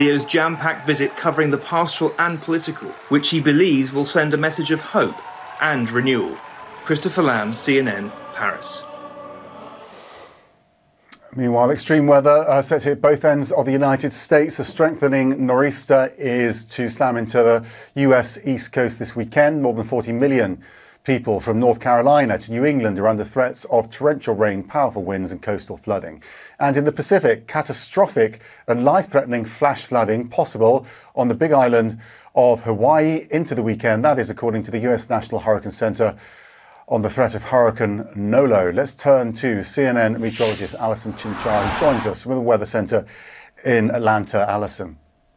Leo's jam-packed visit covering the pastoral and political, which he believes will send a message of hope and renewal. Christopher Lamb, CNN, Paris. Meanwhile, extreme weather set at both ends of the United States. A strengthening nor'easter is to slam into the US East Coast this weekend. More than 40 million people from North Carolina to New England are under threats of torrential rain, powerful winds and coastal flooding. And in the Pacific, catastrophic and life-threatening flash flooding possible on the Big Island of Hawaii into the weekend. That is according to the US National Hurricane Center on the threat of Hurricane Nolo. Let's turn to CNN meteorologist Alison Chinchar, who joins us from the Weather Center in Atlanta. Alison.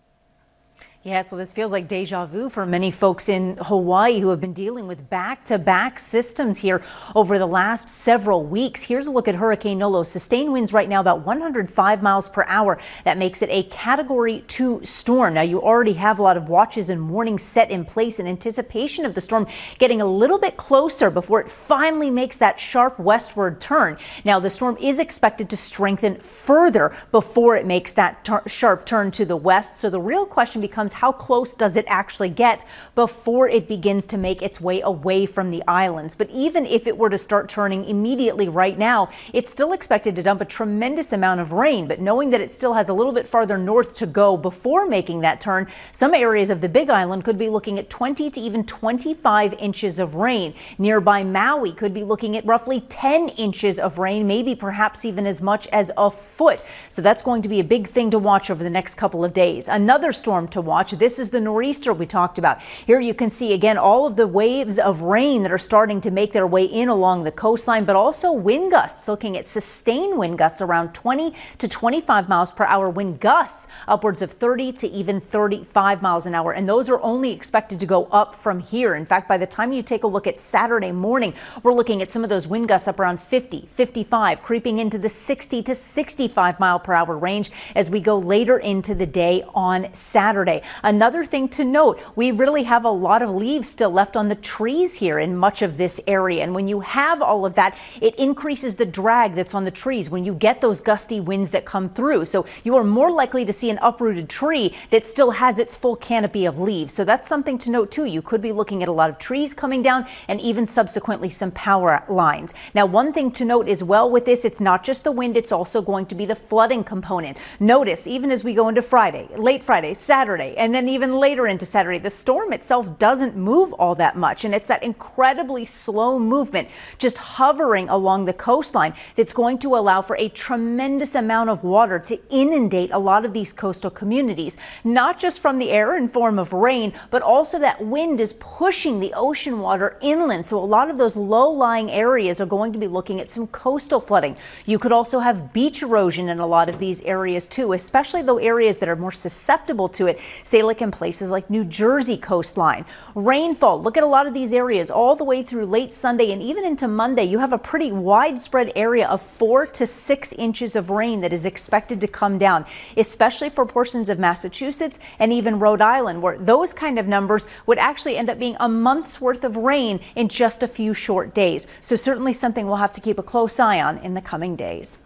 Yeah, so this feels like deja vu for many folks in Hawaii who have been dealing with back-to-back systems here over the last several weeks. Here's a look at Hurricane Nolo. Sustained winds right now about 105 miles per hour. That makes it a Category 2 storm. Now, you already have a lot of watches and warnings set in place in anticipation of the storm getting a little bit closer before it finally makes that sharp westward turn. Now, the storm is expected to strengthen further before it makes that sharp turn to the west. So the real question becomes, how close does it actually get before it begins to make its way away from the islands? But even if it were to start turning immediately right now, it's still expected to dump a tremendous amount of rain. But knowing that it still has a little bit farther north to go before making that turn, some areas of the Big Island could be looking at 20 to even 25 inches of rain. Nearby Maui could be looking at roughly 10 inches of rain, maybe perhaps even as much as a foot. So that's going to be a big thing to watch over the next couple of days. Another storm to watch. This is the nor'easter we talked about. Here you can see again all of the waves of rain that are starting to make their way in along the coastline, but also wind gusts, looking at sustained wind gusts around 20 to 25 miles per hour, wind gusts upwards of 30 to even 35 miles an hour. And those are only expected to go up from here. In fact, by the time you take a look at Saturday morning, we're looking at some of those wind gusts up around 50, 55, creeping into the 60 to 65 mile per hour range as we go later into the day on Saturday. Another thing to note, we really have a lot of leaves still left on the trees here in much of this area. And when you have all of that, it increases the drag that's on the trees when you get those gusty winds that come through. So you are more likely to see an uprooted tree that still has its full canopy of leaves. So that's something to note too. You could be looking at a lot of trees coming down and even subsequently some power lines. Now, one thing to note as well with this, it's not just the wind, it's also going to be the flooding component. Notice, even as we go into Friday, late Friday, Saturday, and then even later into Saturday, the storm itself doesn't move all that much. And it's that incredibly slow movement just hovering along the coastline that's going to allow for a tremendous amount of water to inundate a lot of these coastal communities, not just from the air in form of rain, but also that wind is pushing the ocean water inland. So a lot of those low-lying areas are going to be looking at some coastal flooding. You could also have beach erosion in a lot of these areas too, especially those areas that are more susceptible to it, say like in places like New Jersey coastline. Rainfall, look at a lot of these areas all the way through late Sunday and even into Monday. You have a pretty widespread area of 4 to 6 inches of rain that is expected to come down, especially for portions of Massachusetts and even Rhode Island, where those kind of numbers would actually end up being a month's worth of rain in just a few short days. So certainly something we'll have to keep a close eye on in the coming days.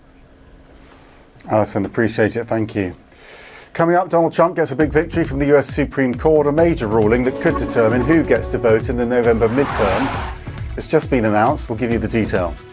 Alison, appreciate it. Thank you. Coming up, Donald Trump gets a big victory from the US Supreme Court, a major ruling that could determine who gets to vote in the November midterms. It's just been announced. We'll give you the detail.